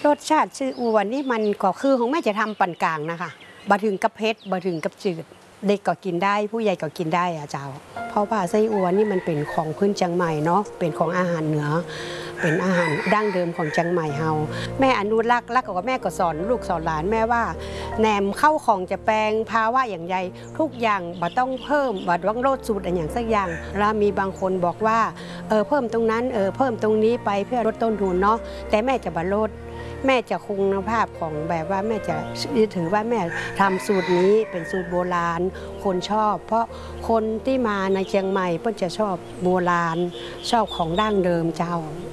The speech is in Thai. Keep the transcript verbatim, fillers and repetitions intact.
รสชาติชื่ออัวนี่มันก็คือของแม่จะทำปานกลางนะคะบะถึงกับเผ็ดบะถึงกับจืดเด็กก็กินได้ผู้ใหญ่ก็กินได้อะเจ้าเพราะว่าไส้อัวนี่มันเป็นของพื้นเชียงใหม่เนาะเป็นของอาหารเหนือเป็นอาหารดั้งเดิมของเชียงใหม่เฮาแม่อนุรักษ์แล้วก็แม่ก็สอนลูกสอนหลานแม่ว่าแหนมเข้าของจะแปลงภาวะอย่างใดทุกอย่างบ่ต้องเพิ่มบ่ต้องลดสูตรอย่างสักอย่างแล้วมีบางคนบอกว่าเออเพิ่มตรงนั้นเออเพิ่มตรงนี้ไปเพื่อลดต้นทุนเนาะแต่แม่จะบ่ลดแม่จะคงคุณภาพของแบบว่าแม่จะถือว่าแม่ทำสูตรนี้เป็นสูตรโบราณคนชอบเพราะคนที่มาในเชียงใหม่เพิ่นจะชอบโบราณชอบของดั้งเดิมเจ้า